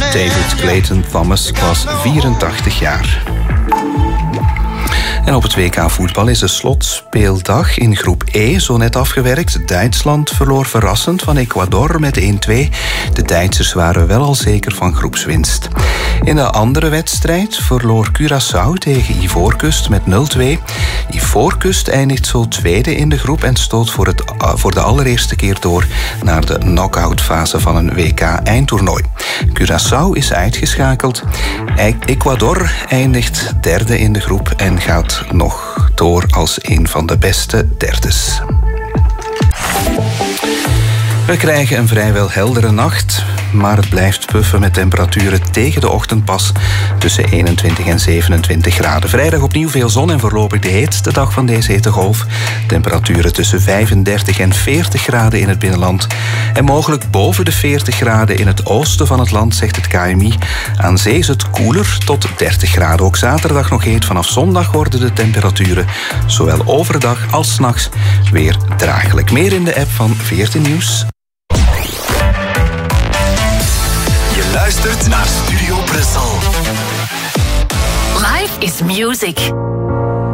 David Clayton Thomas was 84 jaar. En op het WK voetbal is de slotspeeldag in groep E zo net afgewerkt. Duitsland verloor verrassend van Ecuador met 1-2. De Duitsers waren wel al zeker van groepswinst. In de andere wedstrijd verloor Curaçao tegen Ivoorkust met 0-2. Ivoorkust eindigt zo tweede in de groep en stoot voor de allereerste keer door naar de knock-outfase van een WK-eindtoernooi. Curaçao is uitgeschakeld. Ecuador eindigt derde in de groep en gaat nog door als een van de beste derdes. We krijgen een vrijwel heldere nacht, maar het blijft puffen met temperaturen tegen de ochtendpas tussen 21 en 27 graden. Vrijdag opnieuw veel zon en voorlopig de heetste dag van deze hittegolf. Temperaturen tussen 35 en 40 graden in het binnenland en mogelijk boven de 40 graden in het oosten van het land, zegt het KMI. Aan zee is het koeler tot 30 graden. Ook zaterdag nog heet. Vanaf zondag worden de temperaturen zowel overdag als 's nachts weer draaglijk. Meer in de app van 14 Nieuws. Je luistert naar Studio Brussel. Life is music.